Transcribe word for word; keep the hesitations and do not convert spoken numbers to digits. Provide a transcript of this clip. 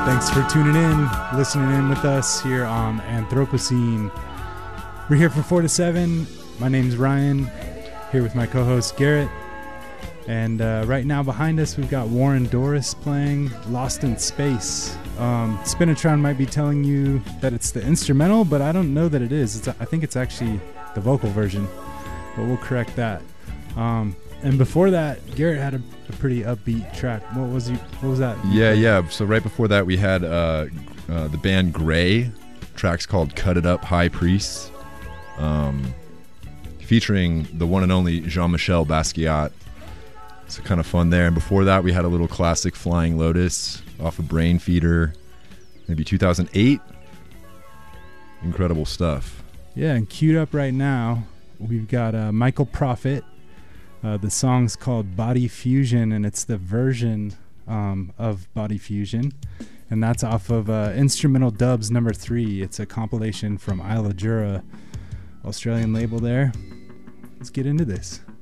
Thanks for tuning in, listening in with us here on Anthropocene. We're here from four to seven. My name's Ryan, here with my co-host Garrett. And uh, right now behind us, we've got Warren Doris playing Lost in Space. Um, Spinatron might be telling you that it's the instrumental, but I don't know that it is. It's, I think it's actually the vocal version, but we'll correct that. Um, and before that, Garrett had a, a pretty upbeat track. What was you? What was that? Yeah, yeah. So right before that, we had uh, uh, the band Gray. Tracks called "Cut It Up, High Priest," um, featuring the one and only Jean-Michel Basquiat. So kind of fun there. And before that, we had a little classic Flying Lotus off of Brain Feeder, maybe two thousand eight. Incredible stuff. Yeah, and queued up right now, we've got uh, Michael Prophet. Uh, the song's called Body Fusion, and it's the version um, of Body Fusion. And that's off of uh, Instrumental Dubs number three. It's a compilation from Isla Jura, Australian label there. Let's get into this.